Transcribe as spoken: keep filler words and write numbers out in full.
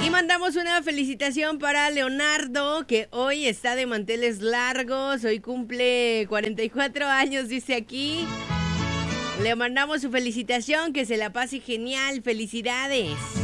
Y mandamos una felicitación para Leonardo, que hoy está de manteles largos, hoy cumple cuarenta y cuatro años, dice aquí. Le mandamos su felicitación, que se la pase genial, felicidades.